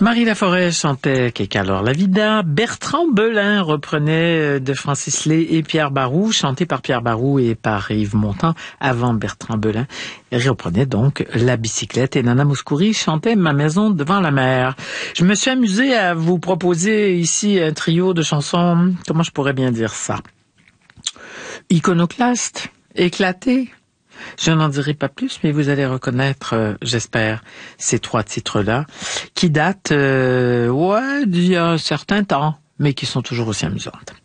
Marie Laforêt chantait Qu'est alors la vida. Bertrand Belin reprenait de Francis Lay et Pierre Barroux, chanté par Pierre Barroux et par Yves Montand avant Bertrand Belin. Il reprenait donc La bicyclette et Nana Mouskouri chantait Ma maison devant la mer. Je me suis amusé à vous proposer ici un trio de chansons, comment je pourrais bien dire ça? Iconoclaste, éclaté. Je n'en dirai pas plus, mais vous allez reconnaître, j'espère, ces trois titres-là, qui datent, d'il y a un certain temps, mais qui sont toujours aussi amusantes.